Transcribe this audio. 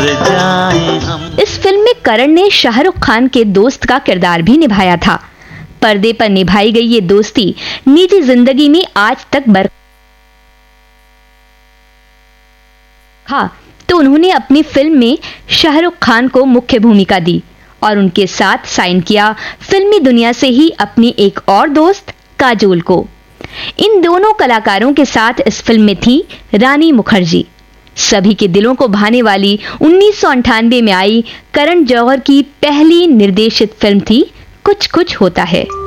इस फिल्म में करण ने शाहरुख खान के दोस्त का किरदार भी निभाया था। पर्दे पर निभाई गई ये दोस्ती निजी जिंदगी में आज तक तो उन्होंने अपनी फिल्म में शाहरुख खान को मुख्य भूमिका दी और उनके साथ साइन किया फिल्मी दुनिया से ही अपनी एक और दोस्त काजोल को। इन दोनों कलाकारों के साथ इस फिल्म में थी रानी मुखर्जी। सभी के दिलों को भाने वाली 1998 में आई करण जौहर की पहली निर्देशित फिल्म थी कुछ कुछ होता है।